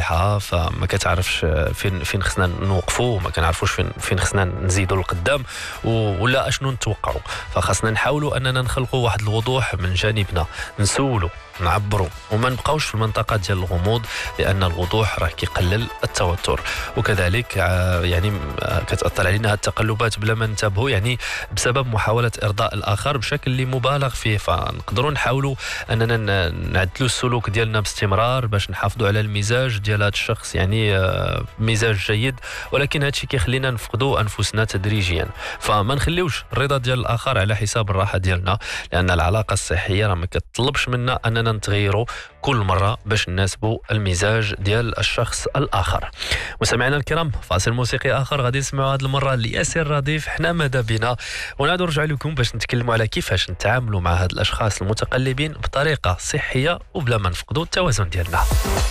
طايحه، فما كتعرفش فين خصنا نوقفوا، ما كنعرفوش فين خصنا نزيدوا لقدام ولا اشنو نتوقعوا. فخاصنا نحاولوا اننا نخلقوا واحد الوضوح من جانبنا، نسولوا نعبروا وما نبقاوش في المنطقه ديال الغموض، لان الوضوح راه كيقلل التوتر. وكذلك يعني كتاثر علينا هذه التقلبات بلا ما ننتبهوا، يعني بسبب محاوله ارضاء الاخر بشكل اللي مبالغ فيه. فنقدروا نحاولوا اننا نعدلوا السلوك ديالنا باستمرار باش نحافظوا على المزاج ديال هذا الشخص، يعني مزاج جيد، ولكن هذا الشيء كيخلينا نفقدوا انفسنا تدريجيا. فما نخليوش الرضا ديال الاخر على حساب الراحه ديالنا، لان العلاقه الصحيه راه ما كتطلبش منا اننا نتغيروا كل مره باش نناسبوا المزاج ديال الشخص الاخر. مستمعينا الكرام، فاصل موسيقي اخر غادي نسمعوا هذه المره لياسر رديف حنا ماذا بنا، ونعاودوا نرجع لكم باش نتكلموا على كيفاش نتعاملوا مع هاد الاشخاص المتقلبين بطريقه صحيه وبلا ما نفقدوا التوازن ديالنا.